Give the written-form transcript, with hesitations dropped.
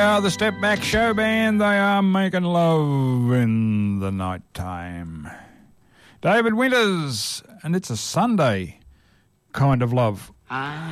are the Step Back Show Band. They are making love in the night time. David Winters, and it's a Sunday kind of love.